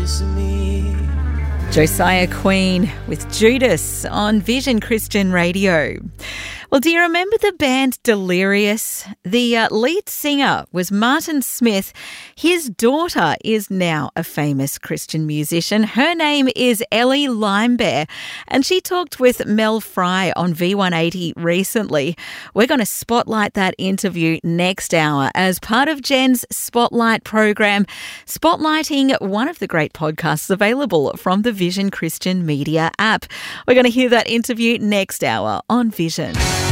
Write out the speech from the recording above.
piece of me. Josiah Queen with Judas on Vision Christian Radio. Well, do you remember the band Delirious? The lead singer was Martin Smith. His daughter is now a famous Christian musician. Her name is Ellie Limebear, and she talked with Mel Fry on V180 recently. We're going to spotlight that interview next hour as part of Jen's Spotlight program, spotlighting one of the great podcasts available from the Vision Christian Media app. We're going to hear that interview next hour on Vision.